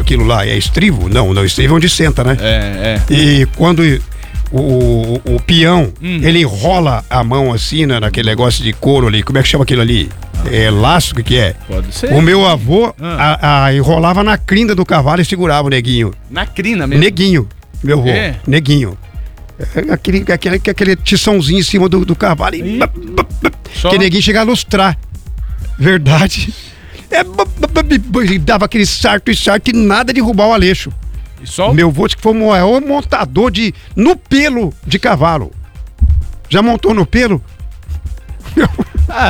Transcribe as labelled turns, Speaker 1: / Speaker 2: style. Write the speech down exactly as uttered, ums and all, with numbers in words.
Speaker 1: aquilo lá? É estribo? Não, não, estribo é onde senta, né?
Speaker 2: É, é.
Speaker 1: E quando o, o, o peão,
Speaker 2: Hum.
Speaker 1: ele enrola a mão assim, né, naquele negócio de couro ali, como é que chama aquilo ali? É laço, o que que é?
Speaker 2: Pode ser.
Speaker 1: O meu avô
Speaker 2: Ah.
Speaker 1: a, a, enrolava na crina do cavalo e segurava o neguinho.
Speaker 2: Na crina mesmo.
Speaker 1: Neguinho, meu avô,
Speaker 2: É?
Speaker 1: neguinho. É Aquele, aquele, aquele tiçãozinho em cima do, do cavalo e
Speaker 2: Ih. Só-
Speaker 1: que neguinho chega a lustrar. Verdade. É, b- b- b- b- dava aquele sarto e sarto e nada de roubar o Aleixo.
Speaker 2: E só o
Speaker 1: Meu avô disse que foi o maior montador de, no pelo de cavalo. Já montou no pelo?